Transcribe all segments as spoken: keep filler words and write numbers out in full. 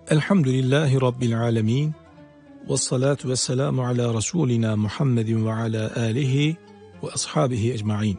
Elhamdülillahi Rabbil alemin. Ve salatu ve selamu ala Resulina Muhammedin ve ala alihi ve ashabihi ecmain.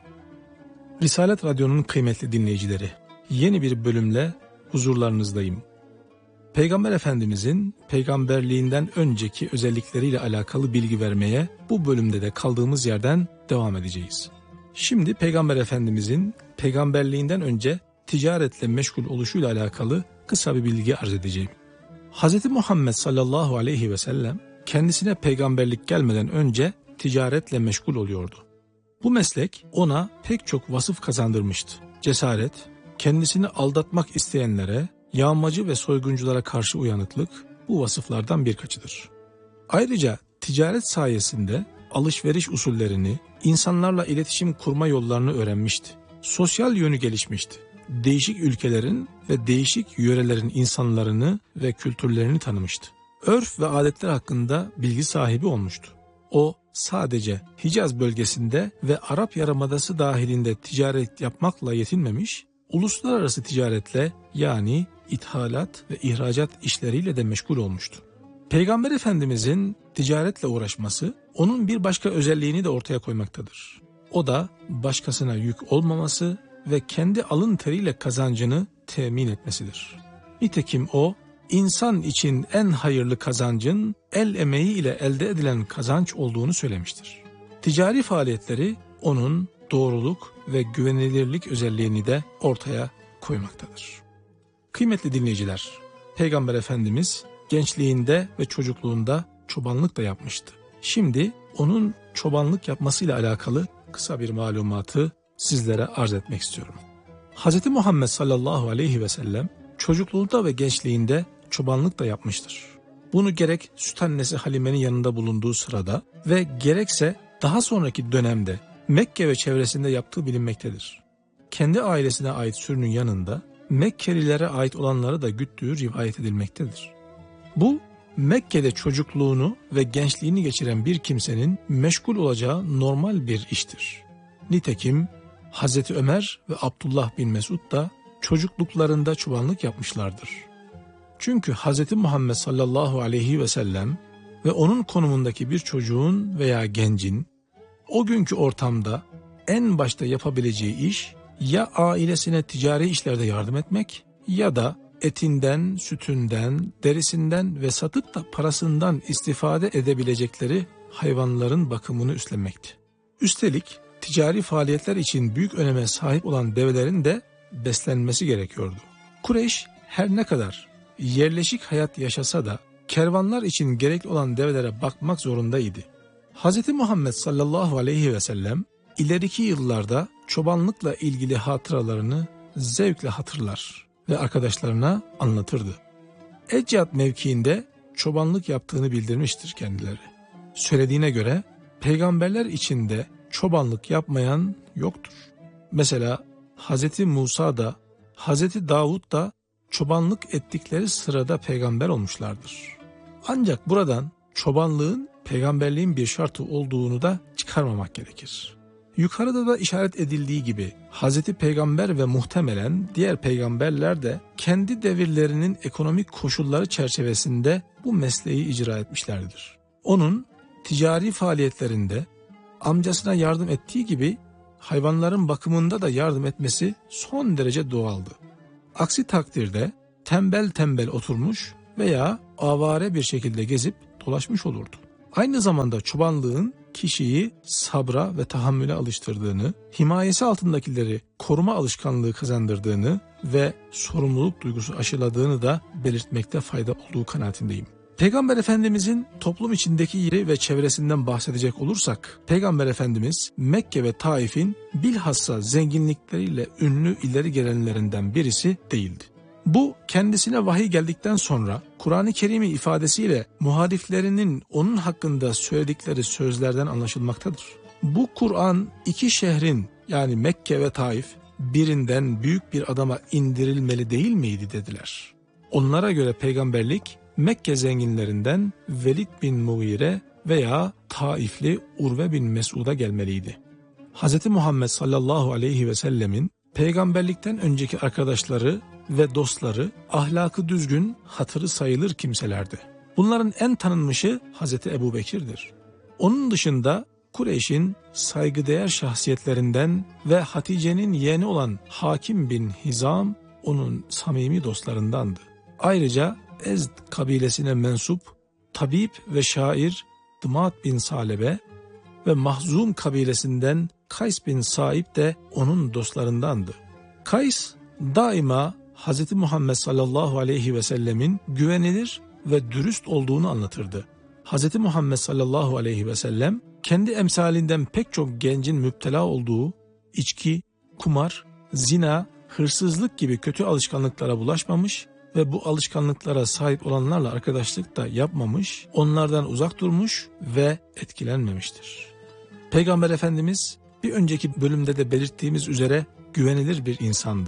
Risalet Radyo'nun kıymetli dinleyicileri, yeni bir bölümle huzurlarınızdayım. Peygamber Efendimizin peygamberliğinden önceki özellikleriyle alakalı bilgi vermeye bu bölümde de kaldığımız yerden devam edeceğiz. Şimdi Peygamber Efendimizin peygamberliğinden önce ticaretle meşgul oluşuyla alakalı kısa bir bilgi arz edeceğim. Hz. Muhammed sallallahu aleyhi ve sellem kendisine peygamberlik gelmeden önce ticaretle meşgul oluyordu. Bu meslek ona pek çok vasıf kazandırmıştı. Cesaret, kendisini aldatmak isteyenlere, yağmacı ve soygunculara karşı uyanıklık bu vasıflardan birkaçıdır. Ayrıca ticaret sayesinde alışveriş usullerini, insanlarla iletişim kurma yollarını öğrenmişti. Sosyal yönü gelişmişti. Değişik ülkelerin ve değişik yörelerin insanlarını ve kültürlerini tanımıştı. Örf ve adetler hakkında bilgi sahibi olmuştu. O sadece Hicaz bölgesinde ve Arap Yarımadası dahilinde ticaret yapmakla yetinmemiş, uluslararası ticaretle yani ithalat ve ihracat işleriyle de meşgul olmuştu. Peygamber Efendimizin ticaretle uğraşması onun bir başka özelliğini de ortaya koymaktadır. O da başkasına yük olmaması ve kendi alın teriyle kazancını temin etmesidir. Nitekim o, insan için en hayırlı kazancın el emeği ile elde edilen kazanç olduğunu söylemiştir. Ticari faaliyetleri onun doğruluk ve güvenilirlik özelliğini de ortaya koymaktadır. Kıymetli dinleyiciler, Peygamber Efendimiz gençliğinde ve çocukluğunda çobanlık da yapmıştı. Şimdi onun çobanlık yapmasıyla alakalı kısa bir malumatı sizlere arz etmek istiyorum. Hz. Muhammed sallallahu aleyhi ve sellem çocukluğunda ve gençliğinde çobanlık da yapmıştır. Bunu gerek süt annesi Halime'nin yanında bulunduğu sırada ve gerekse daha sonraki dönemde Mekke ve çevresinde yaptığı bilinmektedir. Kendi ailesine ait sürünün yanında Mekkelilere ait olanları da güttüğü rivayet edilmektedir. Bu Mekke'de çocukluğunu ve gençliğini geçiren bir kimsenin meşgul olacağı normal bir iştir. Nitekim Hazreti Ömer ve Abdullah bin Mesud da çocukluklarında çobanlık yapmışlardır. Çünkü Hazreti Muhammed sallallahu aleyhi ve sellem ve onun konumundaki bir çocuğun veya gencin o günkü ortamda en başta yapabileceği iş ya ailesine ticari işlerde yardım etmek ya da etinden, sütünden, derisinden ve satıp da parasından istifade edebilecekleri hayvanların bakımını üstlenmekti. Üstelik ticari faaliyetler için büyük öneme sahip olan develerin de beslenmesi gerekiyordu. Kureyş her ne kadar yerleşik hayat yaşasa da kervanlar için gerekli olan develere bakmak zorundaydı. Hz. Muhammed sallallahu aleyhi ve sellem ileriki yıllarda çobanlıkla ilgili hatıralarını zevkle hatırlar ve arkadaşlarına anlatırdı. Ecyad mevkiinde çobanlık yaptığını bildirmiştir kendileri. Söylediğine göre peygamberler içinde çobanlık yapmayan yoktur. Mesela Hz. Musa da Hz. Davud da çobanlık ettikleri sırada peygamber olmuşlardır. Ancak buradan çobanlığın peygamberliğin bir şartı olduğunu da çıkarmamak gerekir. Yukarıda da işaret edildiği gibi Hz. Peygamber ve muhtemelen diğer peygamberler de kendi devirlerinin ekonomik koşulları çerçevesinde bu mesleği icra etmişlerdir. Onun ticari faaliyetlerinde amcasına yardım ettiği gibi hayvanların bakımında da yardım etmesi son derece doğaldı. Aksi takdirde tembel tembel oturmuş veya avare bir şekilde gezip dolaşmış olurdu. Aynı zamanda çobanlığın kişiyi sabra ve tahammüle alıştırdığını, himayesi altındakileri koruma alışkanlığı kazandırdığını ve sorumluluk duygusu aşıladığını da belirtmekte fayda olduğu kanaatindeyim. Peygamber Efendimizin toplum içindeki yeri ve çevresinden bahsedecek olursak, Peygamber Efendimiz Mekke ve Taif'in bilhassa zenginlikleriyle ünlü ileri gelenlerinden birisi değildi. Bu kendisine vahiy geldikten sonra Kur'an-ı Kerim'in ifadesiyle muhaliflerinin onun hakkında söyledikleri sözlerden anlaşılmaktadır. Bu Kur'an iki şehrin yani Mekke ve Taif birinden büyük bir adama indirilmeli değil miydi dediler. Onlara göre peygamberlik Mekke zenginlerinden Velid bin Mughire veya Taifli Urve bin Mesud'a gelmeliydi. Hz. Muhammed sallallahu aleyhi ve sellemin peygamberlikten önceki arkadaşları ve dostları ahlakı düzgün, hatırı sayılır kimselerdi. Bunların en tanınmışı Hazreti Ebu Bekir'dir. Onun dışında Kureyş'in saygıdeğer şahsiyetlerinden ve Hatice'nin yeğeni olan Hakim bin Hizam onun samimi dostlarındandı. Ayrıca Ezd kabilesine mensup tabip ve şair Dımat bin Salebe ve Mahzum kabilesinden Kays bin Saib de onun dostlarındandı. Kays daima Hz. Muhammed sallallahu aleyhi ve sellemin güvenilir ve dürüst olduğunu anlatırdı. Hz. Muhammed sallallahu aleyhi ve sellem kendi emsalinden pek çok gencin müptela olduğu içki, kumar, zina, hırsızlık gibi kötü alışkanlıklara bulaşmamış ve bu alışkanlıklara sahip olanlarla arkadaşlık da yapmamış, onlardan uzak durmuş ve etkilenmemiştir. Peygamber Efendimiz bir önceki bölümde de belirttiğimiz üzere güvenilir bir insandı.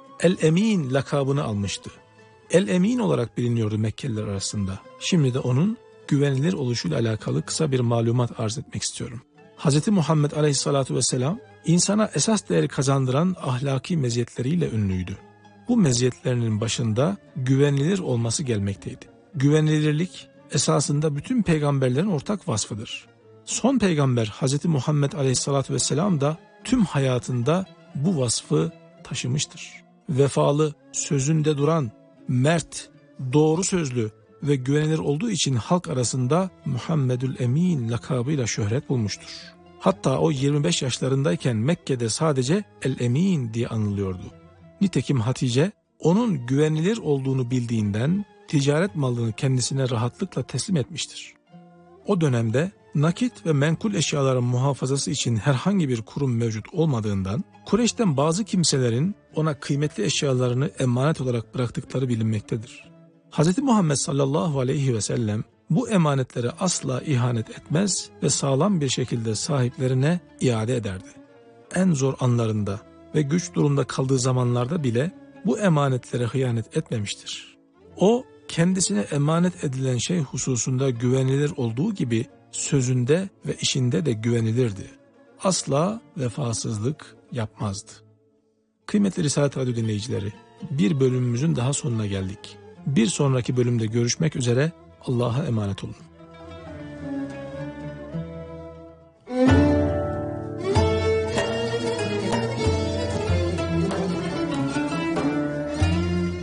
El-Emin lakabını almıştı. El-Emin olarak biliniyordu Mekkeliler arasında. Şimdi de onun güvenilir oluşuyla alakalı kısa bir malumat arz etmek istiyorum. Hz. Muhammed aleyhissalatu vesselam insana esas değeri kazandıran ahlaki meziyetleriyle ünlüydü. Bu meziyetlerinin başında güvenilir olması gelmekteydi. Güvenilirlik esasında bütün peygamberlerin ortak vasfıdır. Son peygamber Hz. Muhammed aleyhissalatu vesselam da tüm hayatında bu vasfı taşımıştır. Vefalı, sözünde duran, mert, doğru sözlü ve güvenilir olduğu için halk arasında Muhammedül Emin lakabıyla şöhret bulmuştur. Hatta o yirmi beş yaşlarındayken Mekke'de sadece El-Emin diye anılıyordu. Nitekim Hatice onun güvenilir olduğunu bildiğinden ticaret malını kendisine rahatlıkla teslim etmiştir. O dönemde nakit ve menkul eşyaların muhafazası için herhangi bir kurum mevcut olmadığından Kureyş'ten bazı kimselerin ona kıymetli eşyalarını emanet olarak bıraktıkları bilinmektedir. Hz. Muhammed sallallahu aleyhi ve sellem bu emanetlere asla ihanet etmez ve sağlam bir şekilde sahiplerine iade ederdi. En zor anlarında ve güç durumda kaldığı zamanlarda bile bu emanetlere hıyanet etmemiştir. O, kendisine emanet edilen şey hususunda güvenilir olduğu gibi sözünde ve işinde de güvenilirdi. Asla vefasızlık yapmazdı. Kıymetli Risalet Radyo dinleyicileri, bir bölümümüzün daha sonuna geldik. Bir sonraki bölümde görüşmek üzere, Allah'a emanet olun.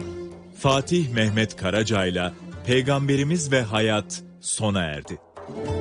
Fatih Mehmet Karaca'yla Peygamberimiz ve Hayat sona erdi.